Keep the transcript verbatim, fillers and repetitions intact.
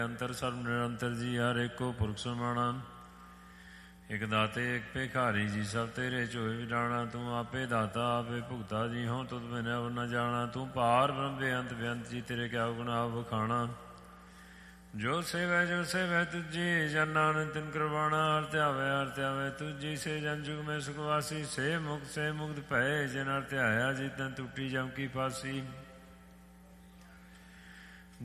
ਅੰਤਰ ਸਰਬ ਨਿਰੰਤਰ ਜੀ ਹਰ ਏਕੋ ਪੁਰਖ ਸਮਾਣਾ। ਇਕ ਦਾਤੇ ਇਕ ਭਿਖਾਰੀ ਜੀ ਸਭ ਤੇਰੇ ਝੋਏ ਵਿਡਾਣਾ। ਤੂੰ ਆਪੇ ਦਾਤਾ ਆਪੇ ਭੁਗਤਾ ਜੀ ਹੋਂ ਤੁਧ ਬਿਨ ਅਵਰ ਨ ਜਾਣਾ। ਤੂੰ ਪਾਰ ਬ੍ਰਹਮ ਬੇਅੰਤ ਬੇਅੰਤ ਜੀ ਤੇਰੇ ਕਿਆ ਗੁਣਾ ਵਖਾਣਾ। ਜੋ ਸੇਵੈ ਜੋ ਸੇਵੈ ਤੁਝੀ ਜਨ ਨਾਨਕ ਤਿਨ ਕਰਵਾਣਾ। ਹਰ ਧਿਆਵੈ ਹਰ ਧਿਆਵੈ ਤੁਝੀ ਸੇ ਜਨ ਜੁਗ ਮੈਂ ਸੁਖਵਾਸੀ। ਸੇ ਮੁਕਤ ਸੇ ਮੁਕਤ ਭਏ ਜਿਨ ਹਰ ਧਿਆਇਆ ਜੀ ਤਨ ਟੁੱਟੀ ਜਮ ਕੀ ਫਾਸੀ।